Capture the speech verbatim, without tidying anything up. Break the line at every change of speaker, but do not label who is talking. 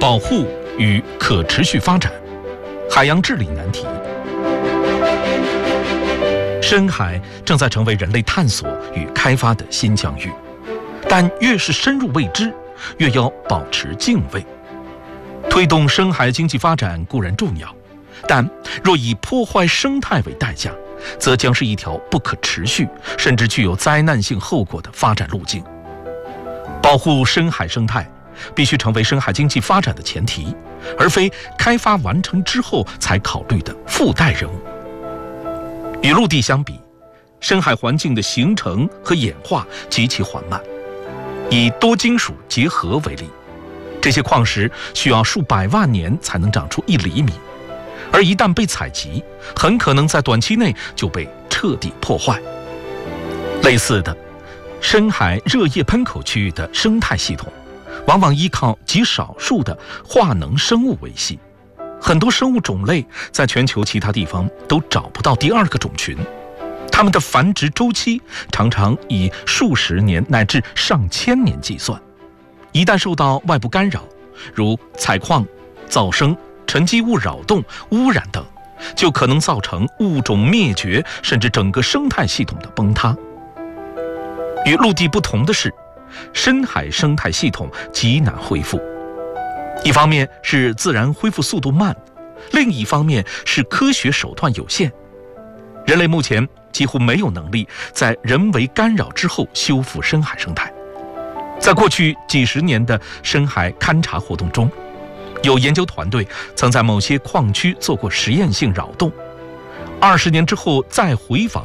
保护与可持续发展，海洋治理难题。深海正在成为人类探索与开发的新疆域，但越是深入未知，越要保持敬畏。推动深海经济发展固然重要，但若以破坏生态为代价，则将是一条不可持续甚至具有灾难性后果的发展路径。保护深海生态必须成为深海经济发展的前提，而非开发完成之后才考虑的附带任务。与陆地相比，深海环境的形成和演化极其缓慢。以多金属结合为例，这些矿石需要数百万年才能长出一厘米，而一旦被采集，很可能在短期内就被彻底破坏。类似的，深海热液喷口区域的生态系统往往依靠极少数的化能生物维系，很多生物种类在全球其他地方都找不到第二个种群，它们的繁殖周期常常以数十年乃至上千年计算。一旦受到外部干扰，如采矿、噪声、沉积物扰动、污染等，就可能造成物种灭绝，甚至整个生态系统的崩塌。与陆地不同的是，深海生态系统极难恢复。一方面是自然恢复速度慢，另一方面是科学手段有限。人类目前几乎没有能力在人为干扰之后修复深海生态。在过去几十年的深海勘察活动中，有研究团队曾在某些矿区做过实验性扰动，二十年之后再回访